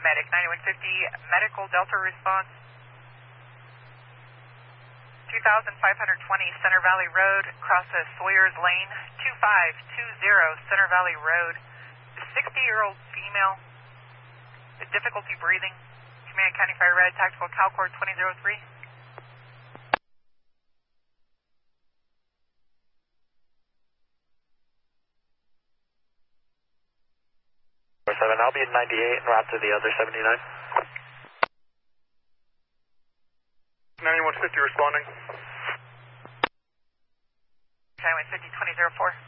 medic, 9150, medical Delta response, 2520 Center Valley Road, crosses Sawyer's Lane, 2520 Center Valley Road, 60-year-old female, with difficulty breathing, Command County Fire Red, Tactical CalCore 2003. 7, I'll be at 98 and route to the other 79. 9150 responding. Okay, 50 2004.